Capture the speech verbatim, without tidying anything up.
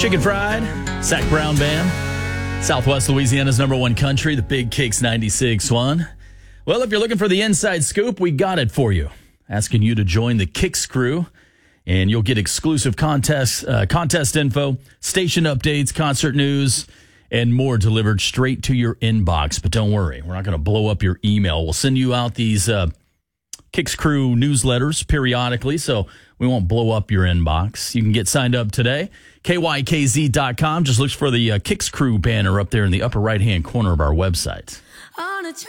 Chicken Fried, Zach Brown Band, Southwest Louisiana's number one country, the Big Kicks ninety-six point one. Well, if you're looking for the inside scoop, we got it for you. Asking you to join the Kicks crew, and you'll get exclusive contest, uh, contest info, station updates, concert news, and more delivered straight to your inbox. But don't worry, we're not going to blow up your email. We'll send you out these uh, Kicks crew newsletters periodically, so we won't blow up your inbox. You can get signed up today. K Y K Z dot com. Just look for the uh, Kicks crew banner up there in the upper right-hand corner of our website.